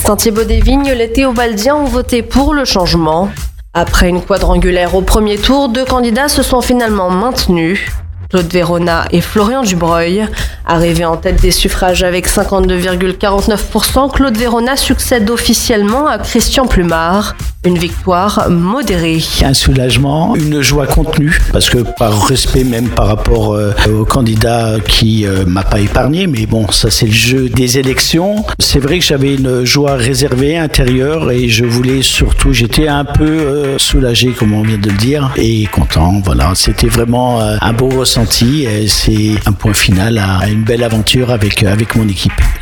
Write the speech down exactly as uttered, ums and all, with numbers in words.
Saint-Thibaud-des-Vignes, les Théobaldiens ont voté pour le changement. Après une quadrangulaire au premier tour, deux candidats se sont finalement maintenus. Claude Verona et Florian Dubreuil. Arrivé en tête des suffrages avec cinquante-deux virgule quarante-neuf pour cent, Claude Verona succède officiellement à Christian Plumard. Une victoire modérée. Un soulagement, une joie contenue, parce que par respect même par rapport euh, au candidat qui euh, m'a pas épargné, mais bon, ça c'est le jeu des élections. C'est vrai que j'avais une joie réservée intérieure et je voulais surtout, j'étais un peu euh, soulagé, comme on vient de le dire, et content. Voilà, c'était vraiment euh, un beau ressenti et c'est un point final à une belle aventure avec, avec mon équipe.